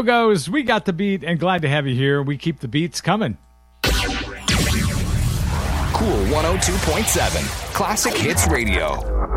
Goes, we got the beat and glad to have you here. We keep the beats coming. Cool 102.7 Classic Hits Radio.